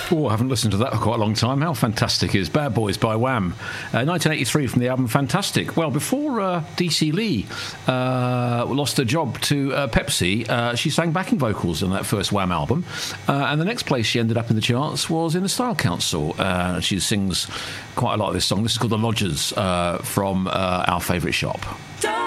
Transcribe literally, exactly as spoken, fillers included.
Oh, I haven't listened to that for quite a long time. How fantastic is Bad Boys by Wham? Uh, nineteen eighty-three from the album Fantastic. Well, before uh, D C Lee uh, lost her job to uh, Pepsi, uh, she sang backing vocals on that first Wham album. Uh, and the next place she ended up in the charts was in the Style Council. Uh, she sings quite a lot of this song. This is called The Lodgers uh, from uh, Our Favourite Shop.